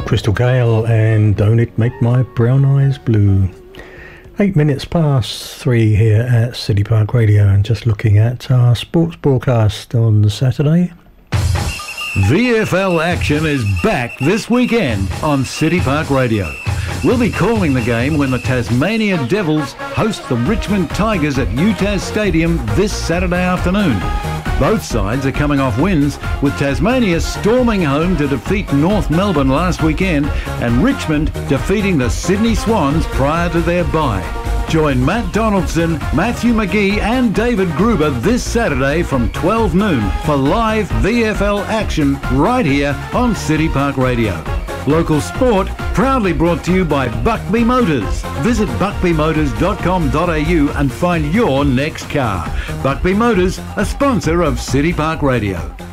Crystal Gale and Don't It Make My Brown Eyes Blue. 8 minutes past 3 here at City Park Radio, and just looking at our sports broadcast on Saturday. VFL action is back this weekend on City Park Radio. We'll be calling the game when the Tasmania Devils host the Richmond Tigers at UTAS Stadium this Saturday afternoon. Both sides are coming off wins, with Tasmania storming home to defeat North Melbourne last weekend and Richmond defeating the Sydney Swans prior to their bye. Join Matt Donaldson, Matthew McGee and David Gruber this Saturday from 12 noon for live VFL action right here on City Park Radio. Local sport proudly brought to you by Buckby Motors. Visit buckbymotors.com.au and find your next car. Buckby Motors, a sponsor of City Park Radio.